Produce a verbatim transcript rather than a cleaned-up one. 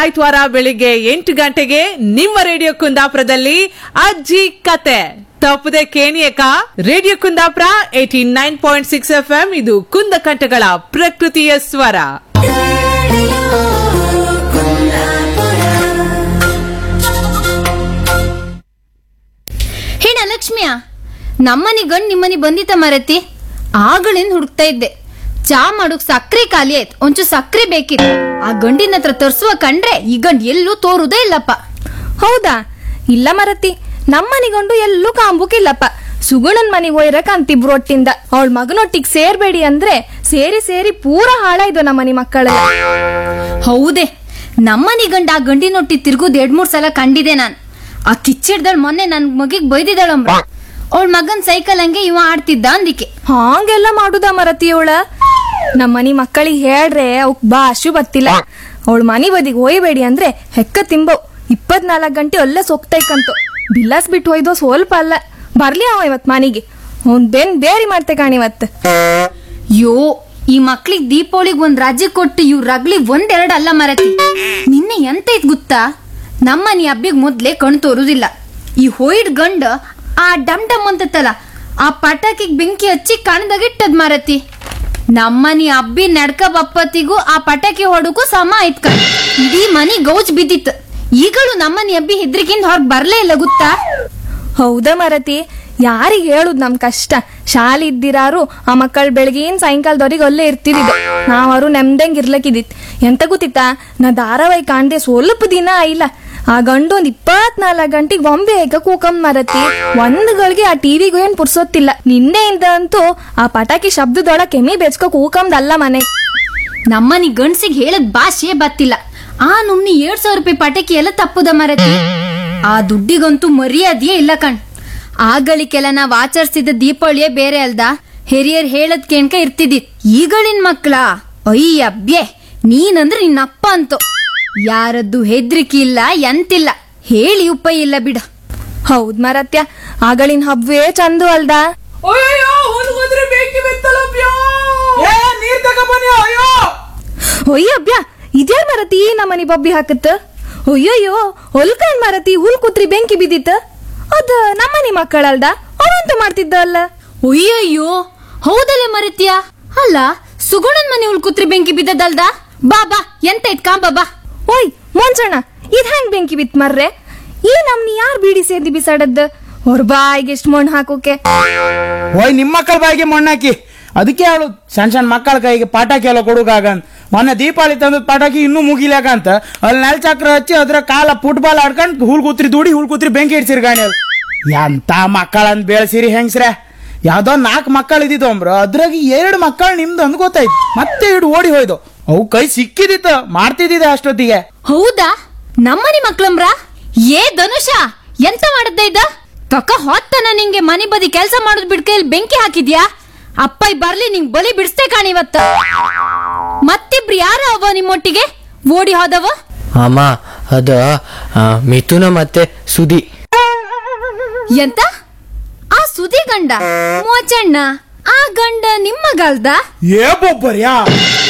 ಆಯ್ತವಾರ ಬೆಳಿಗ್ಗೆ ಎಂಟು ಗಂಟೆಗೆ ನಿಮ್ಮ ರೇಡಿಯೋ ಕುಂದಾಪುರದಲ್ಲಿ ಅಜ್ಜಿ ಕತೆ ತಪ್ಪದೆ ಕೇಣಿಯಕ. Radio Kundapura eighty nine point six F M ಇದು ಕುಂದಕಂಠಗಳ ಪ್ರಕೃತಿಯ ಸ್ವರ. ಹೇಳ ಲಕ್ಷ್ಮಿಯ, ನಮ್ಮನಿ ಗಂಡ್ ನಿಮ್ಮನಿ ಬಂದಿತ್ತ ಮರತಿ. ಆಗಳಿಂದ ಹುಡುಕ್ತಾ ಇದ್ದೆ. ಚಾ ಮಾಡೋಕ್ ಸಕ್ರೆ ಖಾಲಿ ಆಯ್ತು, ಒಂಚೂರು ಸಕ್ರೆ ಬೇಕಿತ್ತು. ಆ ಗಂಡಿನ ಹತ್ರ ತರ್ಸುವ ಕಂಡ್ರೆ ಈ ಗಂಡ್ ಎಲ್ಲೂ ತೋರುದೇ ಇಲ್ಲಪ್ಪ. ಹೌದಾ? ಇಲ್ಲ ಮರತಿ, ನಮ್ಮನಿಗೊಂಡು ಎಲ್ಲೂ ಕಾಂಬುಕಿಲ್ಲಪ್ಪ. ಸುಗುಣನ್ ಮನಿಗ್ ಒಯ್ರಕ್ ಅಂತಿಬ್ರು ಒಟ್ಟಿಂದ. ಅವಳ ಮಗನೊಟ್ಟಿಗೆ ಸೇರ್ಬೇಡಿ ಅಂದ್ರೆ ಸೇರಿ ಸೇರಿ ಪೂರ ಹಾಳಾಯ್ದು ನಮ್ಮನಿ ಮಕ್ಕಳೆಲ್ಲ. ಹೌದೇ, ನಮ್ಮನಿ ಗಂಡ ಆ ಗಂಡಿನೊಟ್ಟಿ ತಿರ್ಗುದ್ ಎರಡ್ ಮೂರ್ ಸಲ ಕಂಡಿದೆ ನಾನ್. ಆ ಕಿಚ್ಚಿಡ್ದಳ್ ಮೊನ್ನೆ ನನ್ ಮಗಿಗ್ ಬೈದಿದ್ದಾಳಂಬ್ರ. ಅವಳ ಮಗನ್ ಸೈಕಲ್ ಹಂಗೆ ಇವ ಆಡ್ತಿದ್ದ ಅಂದಿಕೆ. ಹಾಂಗೆಲ್ಲ ಮಾಡುದ ಮರತಿಯವಳ? ನಮ್ಮನಿ ಮಕ್ಕಳಿಗೆ ಹೇಳ್ರೆ ಅವಕ್ ಭಾಷು ಬತ್ತಿಲ್ಲ. ಅವಳ ಮನಿ ಬದಿಗೆ ಒಯ್ಬೇಡಿ ಅಂದ್ರೆ ಹೆಕ್ಕ ತಿಂಬವ್. ಇಪ್ಪತ್ನಾಲ್ಕು ಗಂಟೆ ಅಲ್ಲೇ ಸೊಕ್ತೈಕಂತು. ಬಿಲ್ಲಾಸ್ ಬಿಟ್ಟು ಒಯ್ದೋ ಸ್ವಲ್ಪ ಅಲ್ಲ. ಬರ್ಲಿ ಅವ ಇವತ್ ಮನಿಗೆ. ಅವ್ನ್ ಬೆನ್ ಬೇರಿ ಮಾಡ್ತೆ ಕಾಣಿವತ್. ಯೋ, ಈ ಮಕ್ಳಿಗ್ ದೀಪಾವಳಿಗ್ ಒಂದ್ ರಾಜ್ಯ ಕೊಟ್ಟು ಇವ್ ರಗ್ಲಿ ಒಂದೆರಡು ಅಲ್ಲ ಮರತಿ. ನಿನ್ನೆ ಎಂತ ಇತ್ ಗೊತ್ತಾ? ನಮ್ಮನಿ ಹಬ್ಬಿಗ್ ಮೊದ್ಲೇ ಕಣ್ ತೋರುದಿಲ್ಲ. ಈ ಹೋಯ್ಡ್ ಗಂಡ ಆ ಡಮ್ ಡಮ್ ಅಂತತ್ತಲ್ಲ, ಆ ಪಟಾಕಿಗ್ ಬೆಂಕಿ ಹಚ್ಚಿ ಕಣ್ದಾಗಿಟ್ಟದ್ ಮರತಿ. ನಮ್ಮನಿ ಹಬ್ಬಿ ನಡ್ಕ ಬಪ್ಪತ್ತಿಗೂ ಆ ಪಟಾಕಿ ಹೊಡಕು ಸಮ ಆಯ್ತ್ ಕಣ್. ಇಡೀ ಮನಿ ಗೌಜ್ ಬಿದ್ದಿತ್ತು. ಈಗಳು ನಮ್ಮನಿ ಹಬ್ಬಿ ಹೆದ್ರಿಕಿಂದ ಹೊರಗ್ ಬರ್ಲೇ ಇಲ್ಲ ಗೊತ್ತಾ? ಹೌದಾ ಮರತಿ? ಯಾರಿಗ್ ಹೇಳುದ್ ನಮ್ ಕಷ್ಟ. ಶಾಲೆ ಇದ್ದಿರಾರು ಆ ಮಕ್ಕಳು ಬೆಳಗಿನ ಸಾಯಂಕಾಲದವ್ರಿಗೆ ಅಲ್ಲೇ ಇರ್ತಿದ್ದಿದ್ದು. ನಾವರು ನೆಮ್ದಂಗ್ ಇರ್ಲಕ್ಕಿದ್ದಿತ್. ಎಂತ ಗೊತ್ತಿತ್ತಾ, ನಾ ಧಾರಾವಾಹಿ ಕಾಣ್ದೆ ಸ್ವಲ್ಪ ದಿನ ಆಯಿಲ್ಲ. ಆ ಗಂಡು ಒಂದ್ ಇಪ್ಪತ್ನಾಲ್ಕು ಗಂಟೆಗೆ ಬೊಂಬೆ ಹೇಗ ಕೂಕಂಬ್ ಮರತಿ. ಒಂದ್ಗಳಿಗೆ ಆ ಟಿವಿಗೂ ಏನ್ ಪುರ್ಸೊತ್ತಿಲ್ಲ. ನಿನ್ನೆಯಿಂದ ಅಂತೂ ಆ ಪಟಾಕಿ ಶಬ್ದದೊಳ ಕೆಮ್ಮಿ ಬೆಚ್ಕೋ ಕೂಕಂದಲ್ಲ ಮನೆ. ನಮ್ಮನಿ ಗಂಡ್ಸಿಗೆ ಹೇಳದ್ ಭಾಷೆ ಬತ್ತಿಲ್ಲ. ಆ ನುಮ್ನಿ ಎರಡ್ ಸಾವಿರ ರೂಪಾಯಿ ಪಟಾಕಿ ಎಲ್ಲ ತಪ್ಪುದ ಮರತಿ. ಆ ದುಡ್ಡಿಗಂತೂ ಮರ್ಯಾದೆಯೇ ಇಲ್ಲ ಕಣ್. ಆಗಳಿಗೆಲ್ಲ ನಾವ್ ಆಚರಿಸಿದ ದೀಪಾವಳಿಯೇ ಬೇರೆ ಅಲ್ದ. ಹಿರಿಯರ್ ಹೇಳದ್ ಕೇಣ್ಕ ಇರ್ತಿದ್ದಿತ್. ಈಗಳಿನ್ ಮಕ್ಳ ಅಯ್ಯಬ್ಯೆ ನೀನಂದ್ರೆ ನಿನ್ನಪ್ಪ ಅಂತೂ ಯಾರದ್ದು ಹೆದ್ರಿಕೆ ಇಲ್ಲ, ಎಂತಿಲ್ಲ. ಹೇಳಿ ಉಪಾಯ ಇಲ್ಲ ಬಿಡ. ಹೌದ್ ಮರತ್ಯ, ಆಗಳಿನ ಹಬ್ಬವೇ ಚಂದು ಅಲ್ದ. ಒಯ್ಯಬ್ಯ, ಇದ್ಯಾರ ಮರತಿ ನಮ್ಮನಿ ಬಬ್ಬಿ ಹಾಕತ್ತ? ಅಯ್ಯಯ್ಯೋ, ಹೊಲ್ಕಂಡ್ ಮರತಿ ಹುಲ್ ಕುತ್ರಿ ಬೆಂಕಿ ಬಿದ್ದಿತ್ತ. ಅದ ನಮ್ಮನಿ ಮಕ್ಕಳಲ್ದ, ಅವಂತ ಮಾಡ್ತಿದ್ದ ಅಲ್ಲ. ಅಯ್ಯಯ್ಯೋ, ಹೌದಲ್ಲ ಮರತ್ಯ. ಅಲ್ಲ, ಸುಗುಣನ್ ಮನೆ ಉಳ್ಕುತ್ರಿ ಬೆಂಕಿ ಬಿದ್ದದಲ್ದ. ಬಾ ಬಾ, ಎಂತ ಇತ್ ಕಾಂಬ ಬಾ. ಓಯ್ ಮೊಂಚಣ್ಣ, ಇದ್ ಹೆಂಗ್ ಬೆಂಕಿ ಬಿತ್ ಮರ್ರೆ? ಈ ನಮ್ನಿ ಯಾರ್ ಬೀಡಿ ಸೇದಿ ಬಿಸಾಡದ್? ಅವ್ರ ಬಾಯಿಗೆ ಎಷ್ಟ್ ಮಣ್ಣು ಹಾಕೋಕೆ. ಓಯ್, ನಿಮ್ಮ ಮಕ್ಕಳ ಬಾಯಿಗೆ ಮಣ್ಣು ಹಾಕಿ. ಅದಕ್ಕೆ ಹೇಳು, ಸಣ್ಣ ಸಣ್ಣ ಮಕ್ಕಳ ಕೈಗೆ ಪಟಾಕಿ ಎಲ್ಲ ಕೊಡುಗಾಗಂತ. ಮೊನ್ನೆ ದೀಪಾವಳಿ ತಂದದ್ ಪಟಾಕಿ ಇನ್ನೂ ಮುಗಿಲಾಕಂತ ಅಲ್ಲಿ ನೆಲ ಚಕ್ರ ಹಚ್ಚಿ ಅದ್ರ ಕಾಲ ಫುಟ್ಬಾಲ್ ಆಡ್ಕೊಂಡ್ ಹುಲ್ ಕೂತ್ರಿ ದುಡಿ ಹುಲ್ ಕೂತ್ರಿ ಬೆಂಕಿ ಇಡ್ಸಿರಿ ಗಾಣಿ. ಎಂತ ಮಕ್ಕಳಂತ ಬೆಳೆಸಿರಿ ಹೆಂಗ್ಸ್ರೆ. ಯಾವ್ದೋ ನಾಲ್ಕು ಮಕ್ಕಳು ಇದ್ದಿದ್ದು ಅಂಬ್ರ, ಅದ್ರಾಗ ಎರಡು ಮಕ್ಕಳು ನಿಮ್ದು ಅಂದ್ ಗೊತ್ತಾಯ್ತು. ಮತ್ತೆ ಇಡು ಓಡಿ ಹೋಯ್ದು. ಅವು ಕೈ ಸಿಕ್ಕಿದಿತ್ತ ಮಾಡ್ತಿದ್ದಿದೆ ಅಷ್ಟೊತ್ತಿಗೆ. ಹೌದಾ? ನಮ್ಮನಿ ಮಕ್ಳಂಬ್ರ? ಏ ಧನುಷ, ಎಂತ ಮಾಡದ್ದ ಇದ್ದ? ತಕ ಹೊತ್ತನ ನಿಂಗೆ ಮನೆ ಬದಿ ಕೆಲ್ಸ ಮಾಡೋದ್ ಬಿಡ್ಕ ಇಲ್ಲಿ ಬೆಂಕಿ ಹಾಕಿದ್ಯಾ? ಅಪ್ಪ ಬರ್ಲಿ ನಿಂಗ್ ಬಲಿ ಬಿಡಿಸ್ತೇ ಕಾಣಿವತ್ತ. ಮತ್ತಿಬ್ರು ಯಾರ ಅವ ನಿಮ್ಮೊಟ್ಟಿಗೆ ಓಡಿ ಹೋದವ? ಅಮ್ಮ, ಅದ ಮಿಥುನ ಮತ್ತೆ ಸುದಿ. ಎಂತ? ಆ ಸುದಿ ಗಂಡ ಮೋಚಣ್ಣ? ಆ ಗಂಡ ನಿಮ್ಮ ಗಲ್ದ? ಏ ಬೊಬ್ಬರ್ಯಾ